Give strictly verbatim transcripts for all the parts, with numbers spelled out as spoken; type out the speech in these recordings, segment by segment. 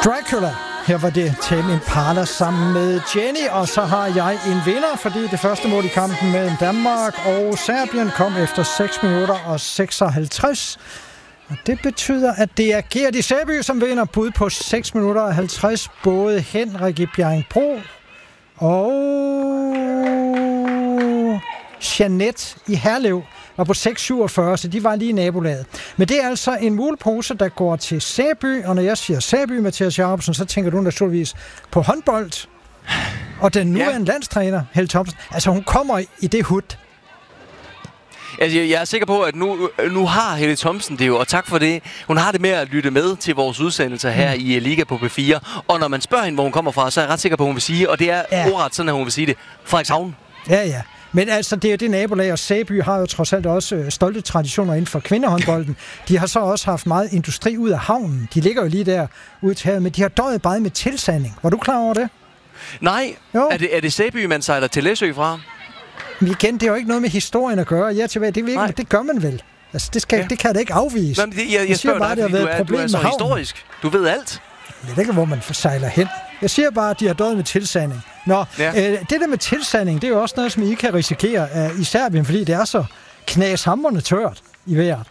Dracula. Her var det Tame Impala sammen med Jenny, og så har jeg en vinder, fordi det første mål i kampen mellem Danmark og Serbien kom efter seks minutter og seksoghalvtreds. Og det betyder, at det er Gert i Sæby, som vinder bud på seks minutter og halvtreds. Både Henrik i Bjerringbro og Jeanette i Herlev var på seks syvogfyrre, så de var lige i nabolaget. Men det er altså en mulepose, der går til Sæby, og når jeg siger Sæby, Mathias Jacobsen, så tænker du naturligvis på håndbold. Og den nuværende ja. landstræner, Helle Thomsen, altså hun kommer i det hud. Altså, jeg er sikker på, at nu, nu har Helle Thomsen det jo, og tak for det. Hun har det med at lytte med til vores udsendelser her mm. i Liga på P fire. Og når man spørger hende, hvor hun kommer fra, så er jeg ret sikker på, at hun vil sige, og det er ja. ordret sådan, at hun vil sige det, Frederikshavn. Ja, ja. Men altså, det er jo det nabolag, og Sæby har jo trods alt også øh, stolte traditioner inden for kvindehåndbolden. De har så også haft meget industri ud af havnen. De ligger jo lige der ude til havet, men de har døjet bare med tilsanding. Var du klar over det? Nej. Er det, er det Sæby, man sejler til Læsø fra? Men igen, det er jo ikke noget med historien at gøre. Ja, tilbage, det, ikke, det gør man vel. Altså, det, skal, ja. det kan da ikke afvise. Jamen, det, jeg, jeg, jeg spørger bare, dig, fordi du er, du er så historisk. Du ved alt. Jeg ved ikke, hvor man sejler hen. Jeg siger bare, at de har døjet med tilsanding. Nå, ja. øh, det der med tilsanding, det er jo også noget, som I kan risikere uh, i Serbien, fordi det er så knashamrende tørt i vejret.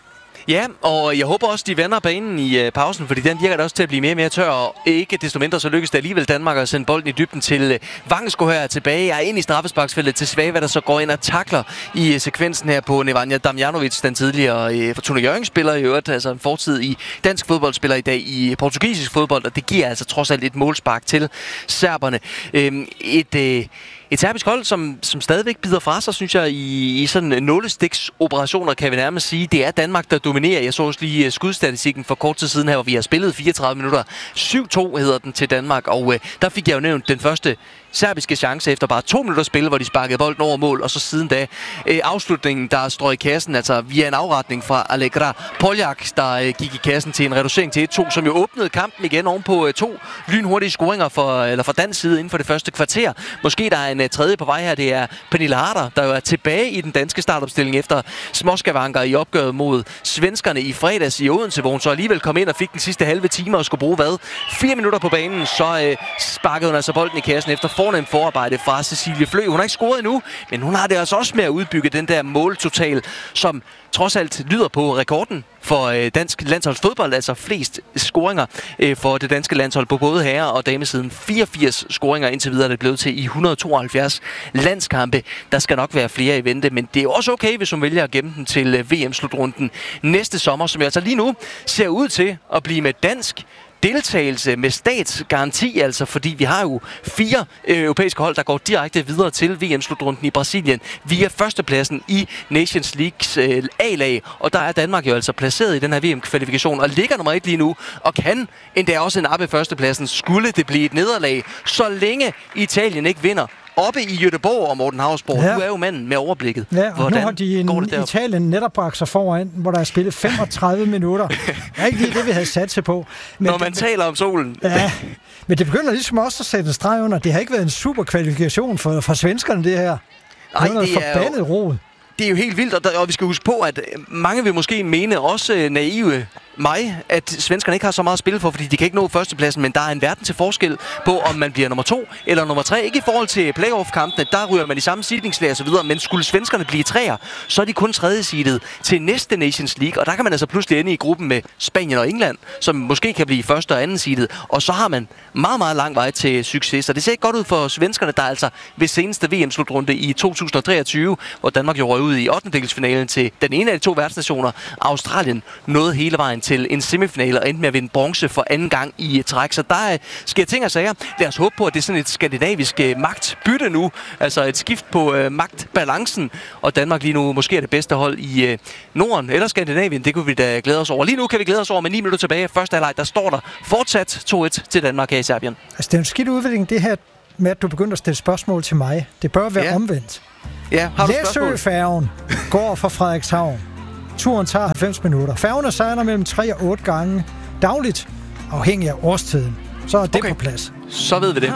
Ja, og jeg håber også, de vender banen i uh, pausen, fordi den virker da også til at blive mere og mere tør, og ikke desto mindre så lykkes det alligevel Danmark at sende bolden i dybden til uh, Vangsgaard her tilbage. Jeg er ind i straffesparksfeltet til Svava, der så går ind og takler i uh, sekvensen her på Nemanja Damjanovic, den tidligere uh, Fortuna Hjørring-spiller i øvrigt, altså en fortid i dansk fodboldspiller i dag i portugisisk fodbold, og det giver altså trods alt et målspark til serberne. Uh, et... Uh, Et serbisk hold, som, som stadigvæk bider fra sig, synes jeg, i, i sådan nålestiksoperationer, kan vi nærmest sige. Det er Danmark, der dominerer. Jeg så også lige skudstatistikken for kort tid siden her, hvor vi har spillet fireogtredive minutter. syv to hedder den til Danmark, og øh, der fik jeg jo nævnt den første serbiske chance efter bare to minutter spil, hvor de sparkede bolden over mål, og så siden da øh, afslutningen, der står i kassen, altså via en afretning fra Allegra Poljak, der øh, gik i kassen til en reducering til et to, som jo åbnede kampen igen ovenpå øh, to lynhurtige scoringer for, eller fra dansk side inden for det første kvarter. Måske der er en øh, tredje på vej her, det er Pernille Harder, der jo er tilbage i den danske startopstilling efter småskavanker i opgøret mod svenskerne i fredags i Odense, hvor hun så alligevel kom ind og fik den sidste halve time og skulle bruge hvad? Fire minutter på banen, så øh, sparkede hun altså bolden i kassen efter fornemt forarbejde fra Cecilie Flø. Hun har ikke scoret endnu, men hun har det altså også med at udbygge den der måltotal, som trods alt lyder på rekorden for øh, dansk landsholdsfodbold, altså flest scoringer øh, for det danske landshold på både herre- og damesiden. fireogfirs scoringer indtil videre er det blevet til i et hundrede og tooghalvfjerds landskampe. Der skal nok være flere i vente, men det er jo også okay, hvis hun vælger at gemme den til øh, V M-slutrunden næste sommer, som altså lige nu ser ud til at blive med dansk deltagelse med statsgaranti, altså fordi vi har jo fire øh, europæiske hold, der går direkte videre til V M-slutrunden i Brasilien via førstepladsen i Nations Leagues øh, A-lag, og der er Danmark jo altså placeret i den her V M-kvalifikation og ligger nummer et lige nu, og kan endda også nappe førstepladsen, skulle det blive et nederlag, så længe Italien ikke vinder. Oppe i Göteborg og Morten Hausborg, ja. Du er jo manden med overblikket. Ja, og hvordan nu har de en Italien netop bragt sig foran, hvor der er spillet femogtredive minutter. Det er ikke lige det, vi havde sat sig på. Men Når man det, taler om solen. Ja, men det begynder ligesom også at sætte en streg under. Det har ikke været en super kvalifikation for, for svenskerne, det her. Ej, det er noget forbandet rod. Det er jo helt vildt, og, der, og vi skal huske på, at mange vil måske mene, også naive mig, at svenskerne ikke har så meget at spille for, fordi de kan ikke nå førstepladsen, men der er en verden til forskel på, om man bliver nummer to eller nummer tre. Ikke i forhold til playoff-kampene, der ryger man i samme seedingslag og så videre, men skulle svenskerne blive treer, så er de kun tredje seedet til næste Nations League, og der kan man altså pludselig ende i gruppen med Spanien og England, som måske kan blive første og anden seedet, og så har man meget, meget lang vej til succes. Så det ser ikke godt ud for svenskerne, der altså ved seneste V M-slutrunde i to tusind og treogtyve, hvor Danmark jo røg ud i ottendedelsfinalen til den ene af de to verdensnationer, Australien, nåede hele vejen til en semifinale og endte med at vinde bronze for anden gang i træk. Så der sker ting og sager. Lad os håbe på, at det er sådan et skandinavisk magtbytte nu. Altså et skift på øh, magtbalancen. Og Danmark lige nu måske er det bedste hold i øh, Norden eller Skandinavien. Det kunne vi da glæde os over. Lige nu kan vi glæde os over med ni minutter tilbage. Første halvleg, der står der fortsat to et til Danmark her i Serbien. Altså det er en skidt udvikling, det her med, at du begynder at stille spørgsmål til mig. Det bør være ja. omvendt. Ja, har du spørgsmål? Læsøfærgen går fra Frederikshavn. Turen tager halvfems minutter. Færgerne sejler mellem tre og otte gange dagligt, afhængig af årstiden. Så er det okay. på plads. Så ved vi det.